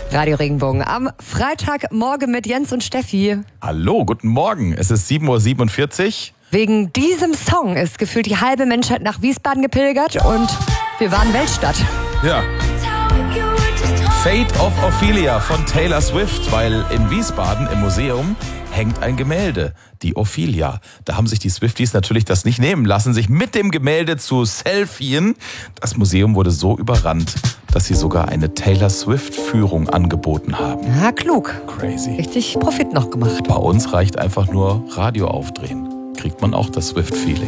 Radio Regenbogen am Freitagmorgen mit Jens und Steffi. Hallo, guten Morgen. Es ist 7:47 Uhr. Wegen diesem Song ist gefühlt die halbe Menschheit nach Wiesbaden gepilgert und wir waren Weltstadt. Ja. Fate of Ophelia von Taylor Swift, weil in Wiesbaden im Museum hängt ein Gemälde, die Ophelia. Da haben sich die Swifties natürlich das nicht nehmen lassen, sich mit dem Gemälde zu selfien. Das Museum wurde so überrannt, dass sie sogar eine Taylor Swift-Führung angeboten haben. Ja, klug. Crazy. Richtig Profit noch gemacht. Bei uns reicht einfach nur Radio aufdrehen. Kriegt man auch das Swift-Feeling.